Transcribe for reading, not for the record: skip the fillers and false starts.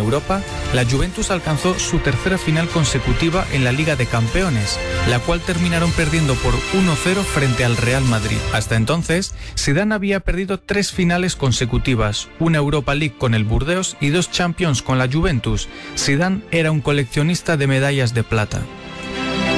Europa, la Juventus alcanzó su tercera final consecutiva en la Liga de Campeones, la cual terminaron perdiendo por 1-0 frente al Real Madrid. Hasta entonces, Zidane había perdido 3 finales consecutivas, una Europa League con el Burdeos y 2 Champions con la Juventus. Zidane era un coleccionista de medallas de plata.